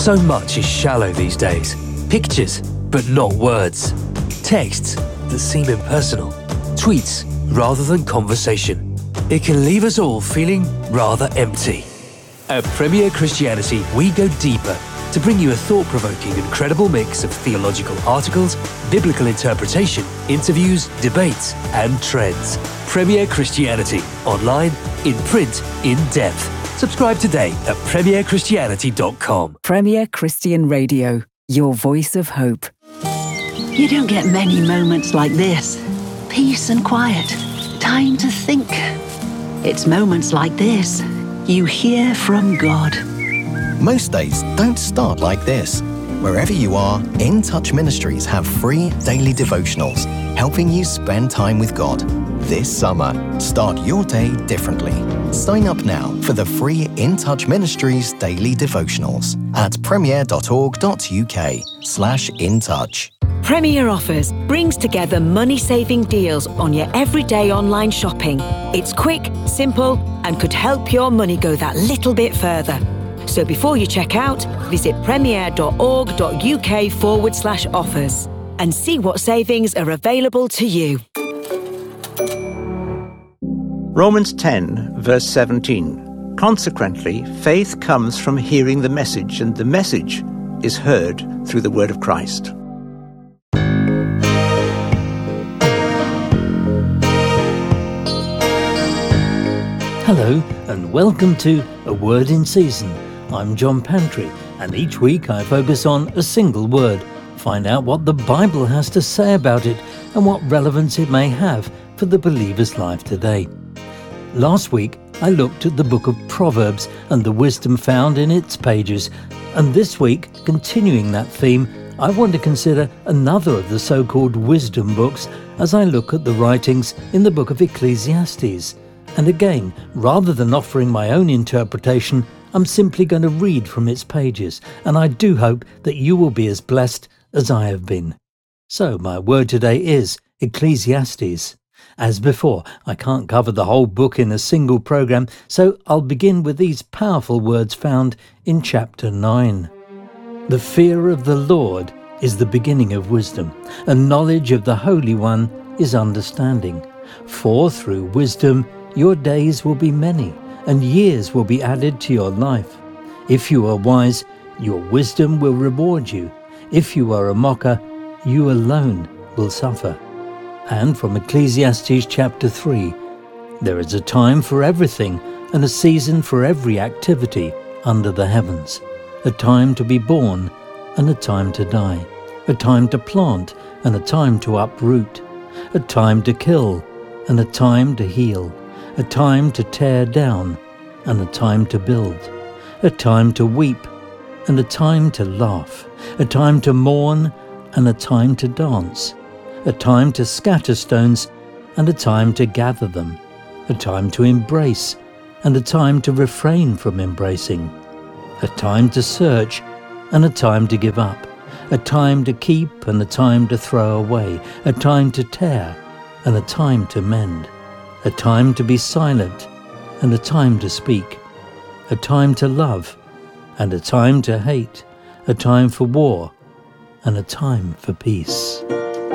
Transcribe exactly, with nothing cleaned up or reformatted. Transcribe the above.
So much is shallow these days. Pictures, but not words. Texts that seem impersonal. Tweets rather than conversation. It can leave us all feeling rather empty. At Premier Christianity, we go deeper to bring you a thought-provoking and credible mix of theological articles, biblical interpretation, interviews, debates, and trends. Premier Christianity, online, in print, in depth. Subscribe today at premier christianity dot com. Premier Christian Radio, your voice of hope. You don't get many moments like this. Peace and quiet. Time to think. It's moments like this you hear from God. Most days don't start like this. Wherever you are, In Touch Ministries have free daily devotionals, helping you spend time with God. This summer, start your day differently. Sign up now for the free In Touch Ministries daily devotionals at premier.org.uk slash in touch. Premier Offers brings together money-saving deals on your everyday online shopping. It's quick, simple, and could help your money go that little bit further. So before you check out, visit premier.org.uk forward slash offers and see what savings are available to you. Romans ten, verse seventeen. Consequently, faith comes from hearing the message, and the message is heard through the word of Christ. Hello, and welcome to A Word in Season. I'm John Pantry, and each week I focus on a single word, find out what the Bible has to say about it and what relevance it may have for the believer's life today. Last week, I looked at the book of Proverbs and the wisdom found in its pages, and this week, continuing that theme, I want to consider another of the so-called wisdom books as I look at the writings in the book of Ecclesiastes. And again, rather than offering my own interpretation, I'm simply going to read from its pages, and I do hope that you will be as blessed as I have been. So my word today is Ecclesiastes. As before, I can't cover the whole book in a single program, so I'll begin with these powerful words found in chapter nine. The fear of the Lord is the beginning of wisdom, and knowledge of the Holy One is understanding. For through wisdom your days will be many, and years will be added to your life. If you are wise, your wisdom will reward you. If you are a mocker, you alone will suffer. And from Ecclesiastes chapter three, there is a time for everything, and a season for every activity under the heavens. A time to be born, and a time to die. A time to plant, and a time to uproot. A time to kill, and a time to heal. A time to tear down, and a time to build. A time to weep, and a time to laugh. A time to mourn, and a time to dance. A time to scatter stones, and a time to gather them. A time to embrace, and a time to refrain from embracing. A time to search, and a time to give up. A time to keep, and a time to throw away. A time to tear, and a time to mend. A time to be silent, and a time to speak. A time to love, and a time to hate. A time for war, and a time for peace.